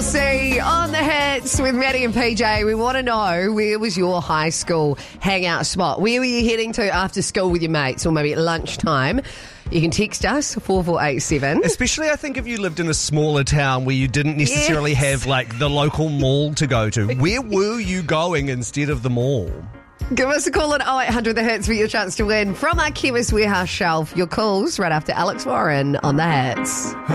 TLC on the hits with Maddie and PJ. We want to know, where was your high school hangout spot? Where were you heading to after school with your mates, or maybe at lunchtime? You can text us 4487. Especially, I think, if you lived in a smaller town where you didn't necessarily have like the local mall to go to. Where were you going instead of the mall? Give us a call at 0800 The Hits for your chance to win from our Chemist Warehouse shelf. Your calls right after Alex Warren on the hits.